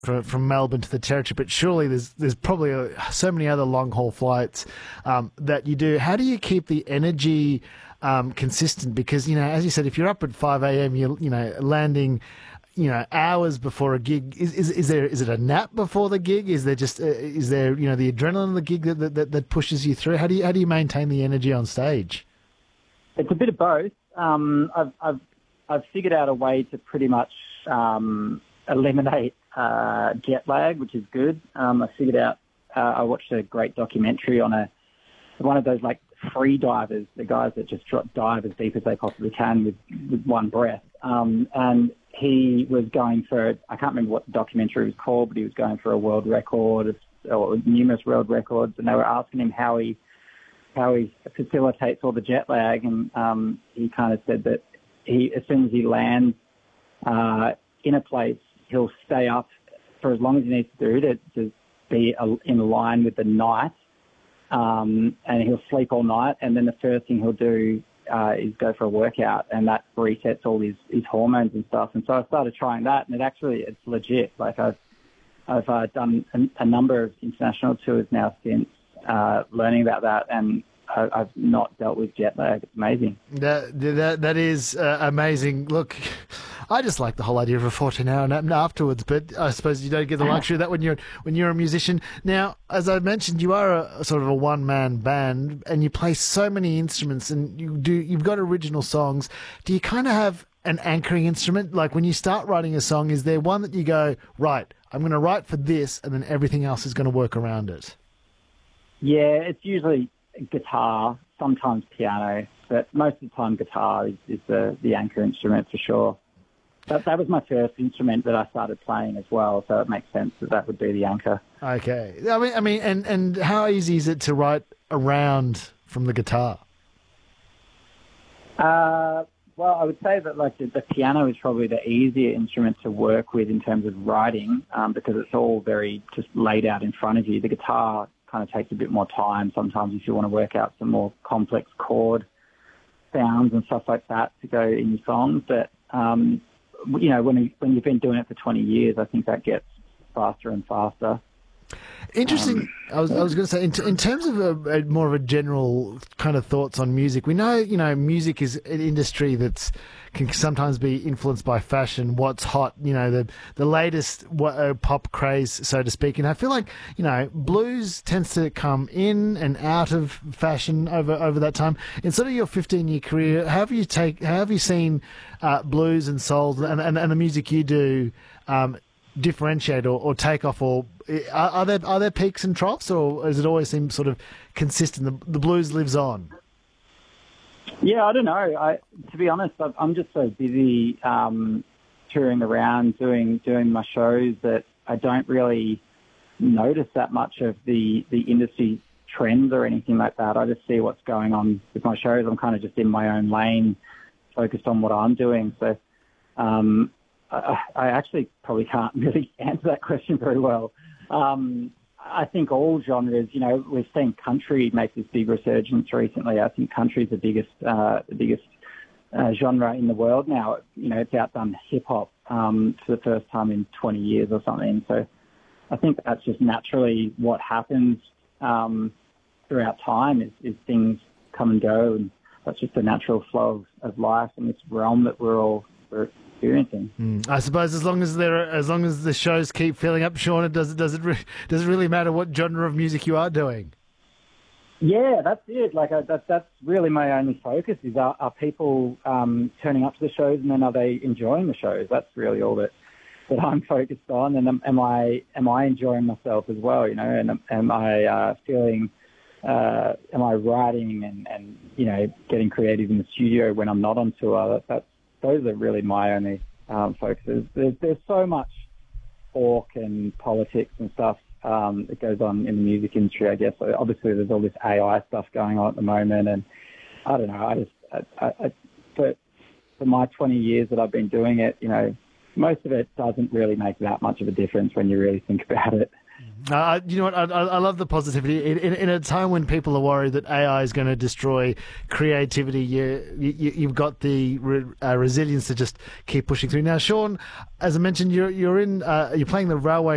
from Melbourne to the Territory, but surely there's probably so many other long haul flights that you do. How do you keep the energy consistent? Because as you said, if you're up at 5 a.m., you're landing hours before a gig. Is it a nap before the gig? Is there the adrenaline of the gig that pushes you through? How do you maintain the energy on stage? It's a bit of both. I've figured out a way to pretty much eliminate jet lag, which is good. I figured out. I watched a great documentary on one of those like free divers, the guys that just dive as deep as they possibly can with one breath. And he was going for, I can't remember what the documentary was called, but he was going for a world record or numerous world records, and they were asking him how he facilitates all the jet lag, and he kind of said that as soon as he lands in a place, he'll stay up for as long as he needs to do to be in line with the night, and he'll sleep all night, and then the first thing he'll do is go for a workout, and that resets all his hormones and stuff. And so I started trying that, and it's legit. Like I've done a number of international tours now since learning about that, and I've not dealt with jet lag. It's amazing. That is amazing. Look, I just like the whole idea of a 14-hour nap afterwards, but I suppose you don't get the luxury of that when you're a musician. Now, as I mentioned, you are a sort of a one-man band, and you play so many instruments, and you've got original songs. Do you kind of have an anchoring instrument? Like when you start writing a song, is there one that you go, right, I'm going to write for this, and then everything else is going to work around it? Yeah, it's usually guitar, sometimes piano, but most of the time guitar is the anchor instrument for sure. That was my first instrument that I started playing as well, so it makes sense that would be the anchor. Okay. I mean, and how easy is it to write around from the guitar? Well, I would say that like the piano is probably the easier instrument to work with in terms of writing, because it's all very just laid out in front of you. The guitar kind of takes a bit more time sometimes if you want to work out some more complex chord sounds and stuff like that to go in your songs. But when you've been doing it for 20 years, I think that gets faster and faster. Interesting. I was going to say, in terms of more of a general kind of thoughts on music, we know, music is an industry that can sometimes be influenced by fashion, what's hot, the latest pop craze, so to speak. And I feel like, blues tends to come in and out of fashion over that time. In sort of your 15-year career, how have you seen blues and soul and the music you do differentiate or take off, or are there peaks and troughs, or does it always seem sort of consistent? The blues lives on. Yeah, I don't know. To be honest, I'm just so busy touring around doing my shows that I don't really notice that much of the industry trends or anything like that. I just see what's going on with my shows. I'm kind of just in my own lane, focused on what I'm doing. So I actually probably can't really answer that question very well. I think all genres, we've seen country make this big resurgence recently. I think country is the biggest genre in the world now. It's outdone hip hop for the first time in 20 years or something. So I think that's just naturally what happens throughout time is things come and go, and that's just the natural flow of life in this realm that we're experiencing. I suppose as long as the shows keep filling up, Sean, does it really matter what genre of music you are doing? Yeah, that's it. Like that's really my only focus is are people turning up to the shows, and then are they enjoying the shows? That's really all that I'm focused on. And am I enjoying myself as well? And am I feeling? Am I writing and getting creative in the studio when I'm not on tour? Those are really my only focuses. There's so much talk and politics and stuff that goes on in the music industry, I guess. So obviously, there's all this AI stuff going on at the moment, and I don't know. For my 20 years that I've been doing it, most of it doesn't really make that much of a difference when you really think about it. You know what? I love the positivity. In a time when people are worried that AI is going to destroy creativity, you've got the resilience to just keep pushing through. Now, Sean, as I mentioned, you're playing the Railway